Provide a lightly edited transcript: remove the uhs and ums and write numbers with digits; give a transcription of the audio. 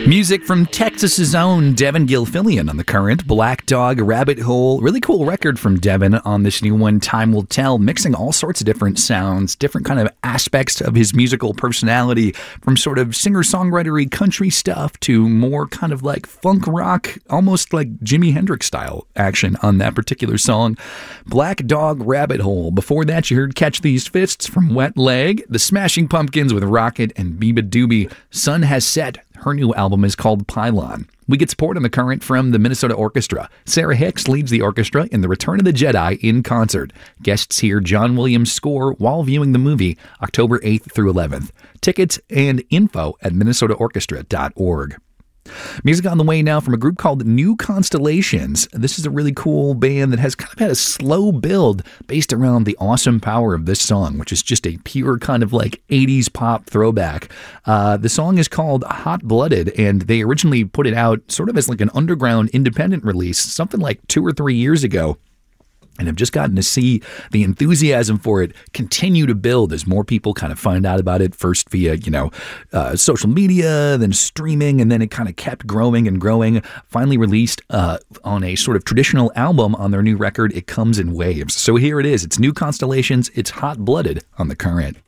Music from Texas's own Devin Gilfillian on The Current. Black Dog, Rabbit Hole. Really cool record from Devin on this new one, Time Will Tell, mixing all sorts of different sounds, different kind of aspects of his musical personality, from sort of singer-songwritery country stuff to more kind of like funk rock, almost like Jimi Hendrix style action on that particular song. Black Dog, Rabbit Hole. Before that, you heard Catch These Fists from Wet Leg, The Smashing Pumpkins with Rocket, and Biba Doobie. Sun Has Set. Her new album is called Pylon. We get support on The Current from the Minnesota Orchestra. Sarah Hicks leads the orchestra in The Return of the Jedi in concert. Guests hear John Williams' score while viewing the movie, October 8th through 11th. Tickets and info at minnesotaorchestra.org. Music on the way now from a group called New Constellations. This is a really cool band that has kind of had a slow build based around the awesome power of this song, which is just a pure kind of like 80s pop throwback. The song is called Hot Blooded, and they originally put it out sort of as like an underground independent release, something like 2 or 3 years ago. And I've just gotten to see the enthusiasm for it continue to build as more people kind of find out about it, first via, social media, then streaming, and then it kind of kept growing and growing. Finally released on a sort of traditional album on their new record, It Comes in Waves. So here it is. It's New Constellations. It's Hot Blooded on The Current.